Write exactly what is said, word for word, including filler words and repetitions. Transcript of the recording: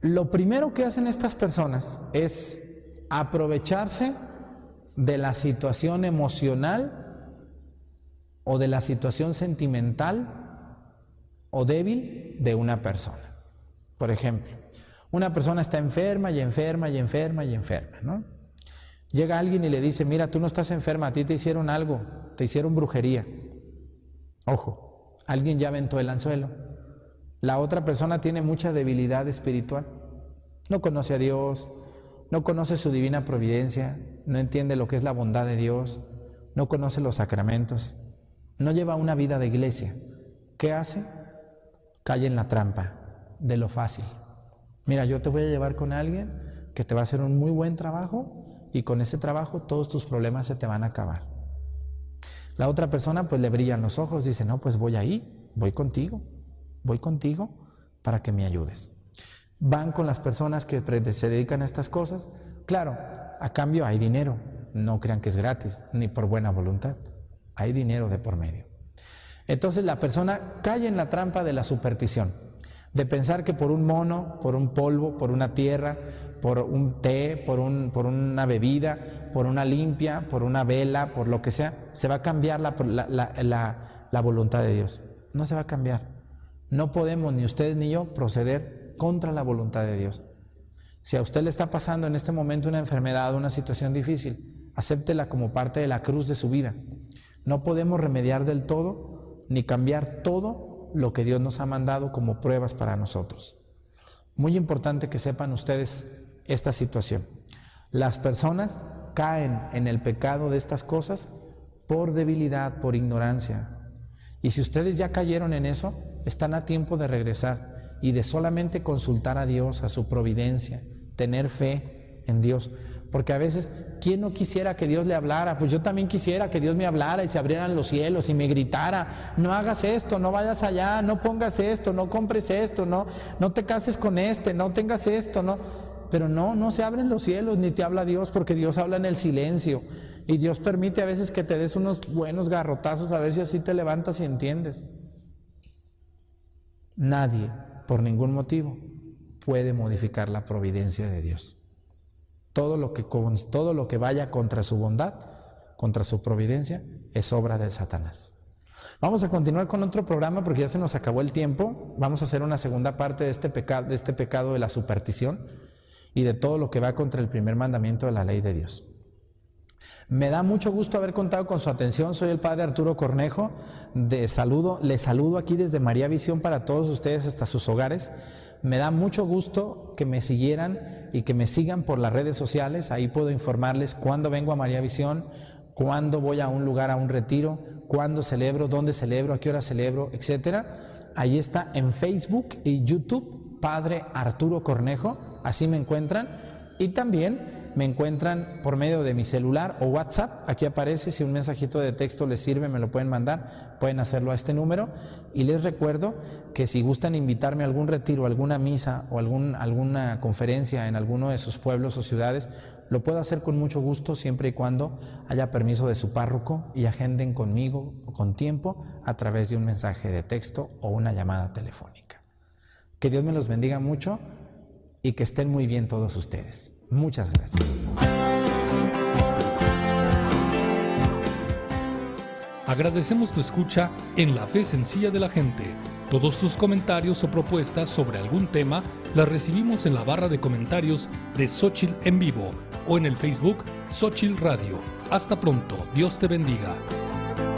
Lo primero que hacen estas personas es aprovecharse de la situación emocional o de la situación sentimental o débil de una persona. Por ejemplo, una persona está enferma y enferma y enferma y enferma, ¿no? Llega alguien y le dice, mira, tú no estás enferma, a ti te hicieron algo, te hicieron brujería. Ojo, alguien ya aventó el anzuelo. La otra persona tiene mucha debilidad espiritual. No conoce a Dios, no conoce su divina providencia, no entiende lo que es la bondad de Dios, no conoce los sacramentos, no lleva una vida de iglesia. ¿Qué hace? Cae en la trampa de lo fácil. Mira, yo te voy a llevar con alguien que te va a hacer un muy buen trabajo y con ese trabajo todos tus problemas se te van a acabar. La otra persona pues le brillan los ojos, dice, no, pues voy ahí, voy contigo, voy contigo para que me ayudes. Van con las personas que se dedican a estas cosas. Claro, a cambio hay dinero, no crean que es gratis, ni por buena voluntad, hay dinero de por medio. Entonces la persona cae en la trampa de la superstición, de pensar que por un mono, por un polvo, por una tierra, por un té, por, un, por una bebida, por una limpia, por una vela, por lo que sea, se va a cambiar la, la, la, la, la voluntad de Dios. No se va a cambiar. No podemos, ni ustedes ni yo, proceder contra la voluntad de Dios. Si a usted le está pasando en este momento una enfermedad, una situación difícil, acéptela como parte de la cruz de su vida. No podemos remediar del todo, ni cambiar todo lo que Dios nos ha mandado como pruebas para nosotros. Muy importante que sepan ustedes esta situación. Las personas caen en el pecado de estas cosas por debilidad, por ignorancia. Y si ustedes ya cayeron en eso, están a tiempo de regresar y de solamente consultar a Dios, a su providencia, tener fe en Dios. Porque a veces, ¿quién no quisiera que Dios le hablara? Pues yo también quisiera que Dios me hablara y se abrieran los cielos y me gritara, no hagas esto, no vayas allá, no pongas esto, no compres esto, no, no te cases con este, no tengas esto, no. Pero no, no se abren los cielos ni te habla Dios, porque Dios habla en el silencio. Y Dios permite a veces que te des unos buenos garrotazos a ver si así te levantas y entiendes. Nadie, por ningún motivo, puede modificar la providencia de Dios. Todo lo que, todo lo que vaya contra su bondad, contra su providencia, es obra de Satanás. Vamos a continuar con otro programa porque ya se nos acabó el tiempo. Vamos a hacer una segunda parte de este pecado, de este pecado de la superstición y de todo lo que va contra el primer mandamiento de la ley de Dios. Me da mucho gusto haber contado con su atención. Soy el Padre Arturo Cornejo. De saludo, les saludo aquí desde María Visión para todos ustedes hasta sus hogares. Me da mucho gusto que me siguieran y que me sigan por las redes sociales. Ahí puedo informarles cuándo vengo a María Visión, cuándo voy a un lugar, a un retiro, cuándo celebro, dónde celebro, a qué hora celebro, etcétera. Ahí está en Facebook y YouTube, Padre Arturo Cornejo, así me encuentran. Y también me encuentran por medio de mi celular o WhatsApp. Aquí aparece, si un mensajito de texto les sirve, me lo pueden mandar, pueden hacerlo a este número. Y les recuerdo que si gustan invitarme a algún retiro, alguna misa o algún, alguna conferencia en alguno de sus pueblos o ciudades, lo puedo hacer con mucho gusto siempre y cuando haya permiso de su párroco y agenden conmigo con tiempo a través de un mensaje de texto o una llamada telefónica. Que Dios me los bendiga mucho y que estén muy bien todos ustedes. Muchas gracias. Agradecemos tu escucha en La Fe Sencilla de la Gente. Todos tus comentarios o propuestas sobre algún tema las recibimos en la barra de comentarios de Xóchitl en vivo o en el Facebook Xóchitl Radio. Hasta pronto. Dios te bendiga.